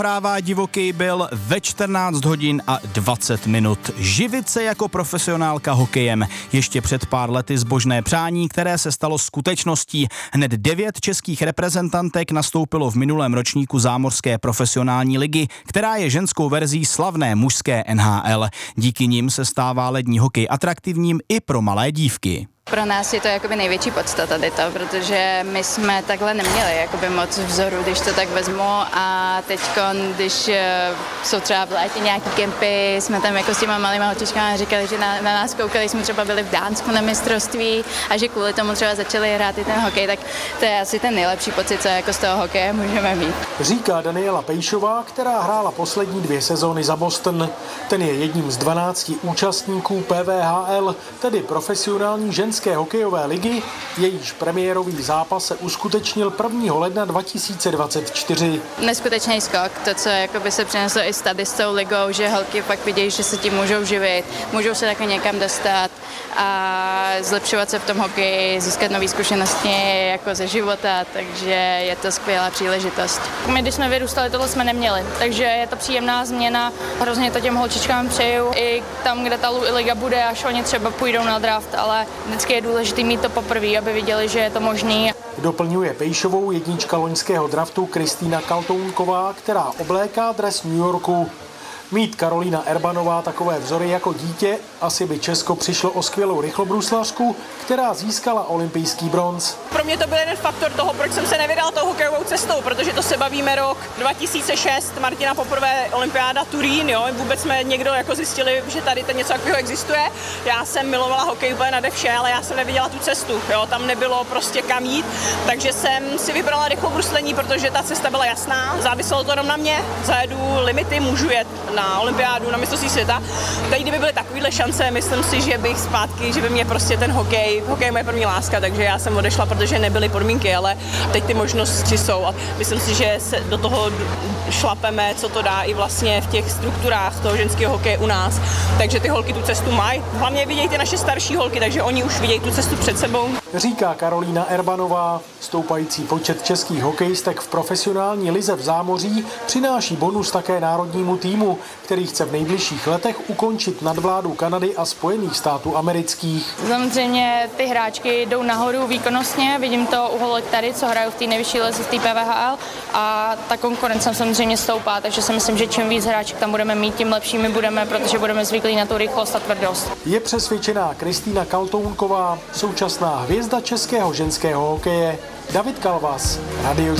Práva divoký byl ve 14 hodin a 20 minut. Živit se jako profesionálka hokejem. Ještě před pár lety zbožné přání, které se stalo skutečností. Hned 9 českých reprezentantek nastoupilo v minulém ročníku zámořské profesionální ligy, která je ženskou verzí slavné mužské NHL. Díky nim se stává lední hokej atraktivním i pro malé dívky. Pro nás je to jakoby největší podstata tady to, protože my jsme takhle neměli jakoby moc vzoru, když to tak vezmu, a teďko, když jsou třeba v létě nějaký kempy, jsme tam jako s těma malýma holčičkami říkali, že na nás koukali, jsme třeba byli v Dánsku na mistrovství a že kvůli tomu třeba začali hrát i ten hokej, tak to je asi ten nejlepší pocit, co jako z toho hokeje můžeme mít. Říká Daniela Pejšová, která hrála poslední 2 sezóny za Boston. Ten je jedním z 12 účastníků PVHL, tedy profesionální ženské hokejové ligy, jejíž premiérový zápas se uskutečnil 1. ledna 2024. Neskutečný skok, to, co jakoby se přineslo i tady s tou ligou, že holky pak vidějí, že se tím můžou živit, můžou se také někam dostat a zlepšovat se v tom hokeji, získat nové zkušenosti jako ze života, takže je to skvělá příležitost. My, když jsme vyrůstali, tohle jsme neměli, takže je to příjemná změna, hrozně to těm holčičkám přeju, i tam, kde ta liga bude, až oni třeba půjdou na draft, ale vždycky je důležité mít to poprvé, aby viděli, že je to možný. Doplňuje Pejšovou jednička loňského draftu Kristýna Kaltounková, která obléká dres New Yorku. Mít Karolína Erbanová takové vzory jako dítě, asi by Česko přišlo o skvělou rychlobruslařku, která získala olympijský bronz. Pro mě to byl jeden faktor toho, proč jsem se nevydala tou hokejovou cestou, protože to se bavíme rok 2006, Martina poprvé olympiáda Turín, jo, vůbec jsme někdo jako zjistili, že tady to něco takového existuje. Já jsem milovala hokej úplně nade vše, ale já jsem neviděla tu cestu, jo, tam nebylo prostě kam jít, takže jsem si vybrala rychlobruslení, protože ta cesta byla jasná, záviselo to jenom na mě, zajedu limity, můžu jet na olympiádu, na mistrovství světa. Tady kdyby byly takovýhle šance, myslím si, že bych zpátky, že by mě prostě ten hokej je moje první láska, takže já jsem odešla, protože nebyly podmínky, ale teď ty možnosti jsou a myslím si, že se do toho šlapeme, co to dá i vlastně v těch strukturách toho ženského hokeje u nás. Takže ty holky tu cestu mají. Hlavně vidějí ty naše starší holky, takže oni už vidějí tu cestu před sebou. Říká Karolína Erbanová. Stoupající počet českých hokejistek v profesionální lize v zámoří přináší bonus také národnímu týmu, který chce v nejbližších letech ukončit nadvládu Kanady a Spojených států amerických. Samozřejmě ty hráčky jdou nahoru výkonnostně, vidím to u holek tady, co hrajou v té nejvyšší lize, v té PVHL, a ta konkurence samozřejmě stoupá, takže si myslím, že čím víc hráček tam budeme mít, tím lepšími budeme, protože budeme zvyklí na tu rychlost a tvrdost. Je přesvědčená Kristýna Kaltounková, současná hvězda českého ženského hokeje. David Kalvas, Radio